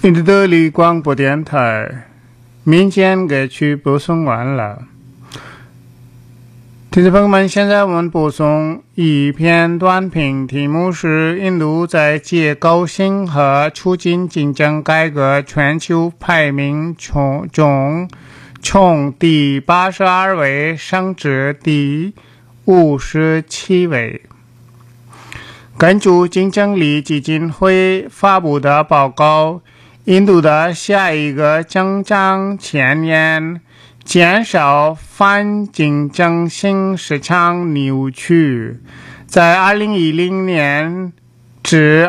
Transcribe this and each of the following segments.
印度德里广播电台民间歌曲播送完了。听众朋友们，现在我们播送一篇短评，题目是印度在戒高薪和促进竞争改革全球排名中从第82位升至第57位。根据竞争力基金会发布的报告，印度的下一个增长前年减少反竞争性市场扭曲，在2010年至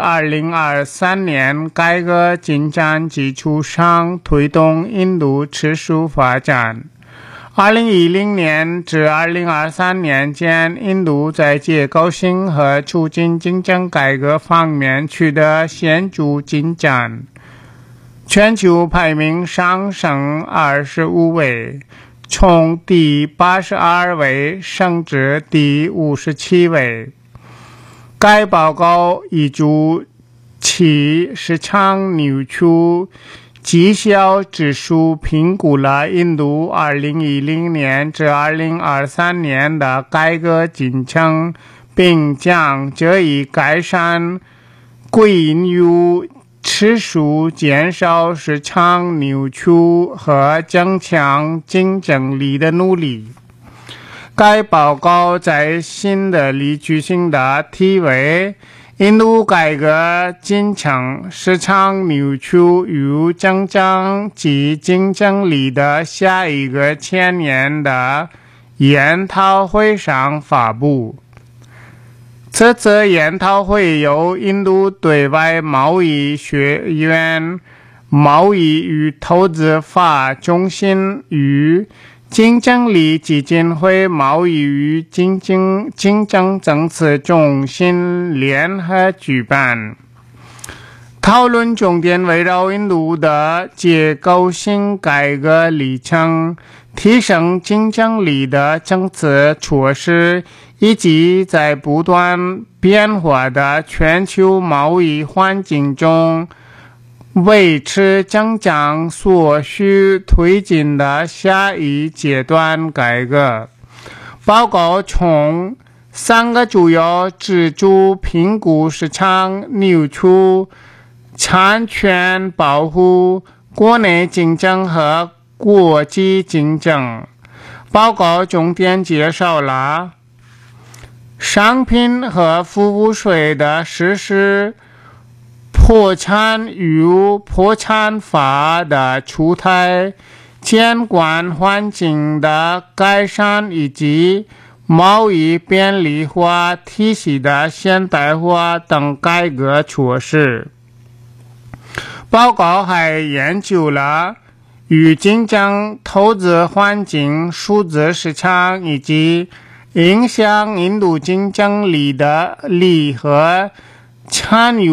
2023年改革进展基础上推动印度持续发展。2010年至2023年间，印度在戒高薪和促进竞争改革方面取得显著进展，全球排名上升25位，从第82位升至第57位。该报告依据其市场扭曲绩效指数评估了印度2010年至2023年的改革进程，并将这一改善归因于持续减少市场扭曲和增强竞争力的努力。该报告在新的例句性的题为印度改革进程、市场扭曲与增长及竞争力的下一个前年的研讨会上发布。这次研讨会由印度对外贸易学院贸易与投资法中心与竞争力基金会贸易与竞争政策中心联合举办。讨论重点围绕印度的戒高薪改革历程、提升竞争力的政策措施，以及在不断变化的全球贸易环境中维持增长所需推进的下一阶段改革。报告从3个主要支柱评估：市场扭曲、产权保护、国内竞争和国际竞争。报告重点介绍了商品和服务税的实施、破产与破产法的出台、监管环境的改善以及贸易便利化体系的现代化等改革措施。报告还研究了与竞争、投资环境、数字市场以及影响印度竞争力的利和参与